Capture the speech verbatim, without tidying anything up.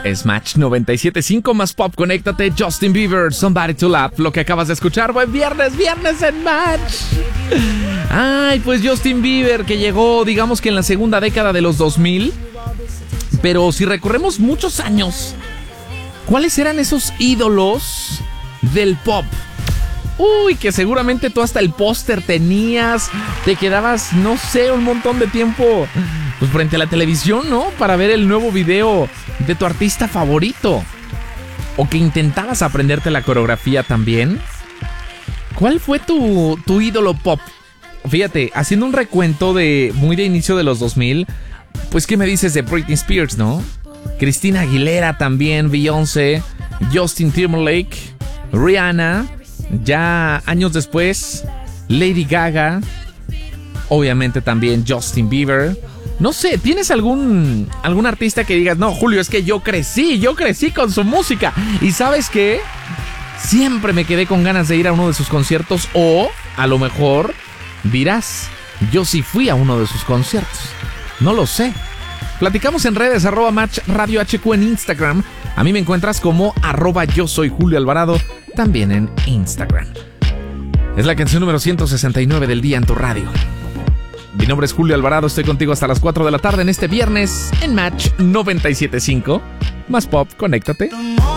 Es Match noventa y siete punto cinco más pop. Conéctate, Justin Bieber, Somebody to Love. Lo que acabas de escuchar, buen viernes, viernes en Match. Ay, pues Justin Bieber, que llegó, digamos que en la segunda década de los dos mil. Pero si recorremos muchos años, ¿cuáles eran esos ídolos del pop? Uy, que seguramente tú hasta el póster tenías, te quedabas, no sé, un montón de tiempo pues frente a la televisión, ¿no? Para ver el nuevo video de tu artista favorito. O que intentabas aprenderte la coreografía también. ¿Cuál fue tu, tu ídolo pop? Fíjate, haciendo un recuento de muy de inicio de los dos mil, pues ¿qué me dices de Britney Spears, no? Christina Aguilera también, Beyoncé, Justin Timberlake, Rihanna, ya años después, Lady Gaga, obviamente también Justin Bieber. No sé, ¿tienes algún, algún artista que digas, no, Julio, es que yo crecí, yo crecí con su música? Y ¿sabes qué? Siempre me quedé con ganas de ir a uno de sus conciertos, o a lo mejor dirás, yo sí fui a uno de sus conciertos. No lo sé. Platicamos en redes, arroba Match Radio H Q en Instagram. A mí me encuentras como arroba yo soy Julio Alvarado, también en Instagram. Es la canción número ciento sesenta y nueve del día en tu radio. Mi nombre es Julio Alvarado, estoy contigo hasta las cuatro de la tarde en este viernes en Match noventa y siete punto cinco. Más pop, conéctate.